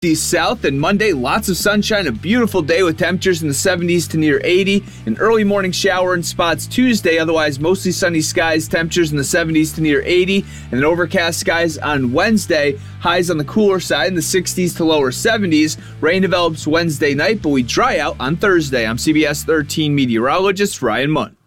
South, and Monday, lots of sunshine, a beautiful day with temperatures in the 70s to near 80. An early morning shower in spots Tuesday, otherwise mostly sunny skies, temperatures in the 70s to near 80. And then overcast skies on Wednesday, highs on the cooler side in the 60s to lower 70s. Rain develops Wednesday night, but we dry out on Thursday. I'm CBS 13 meteorologist Ryan Munn.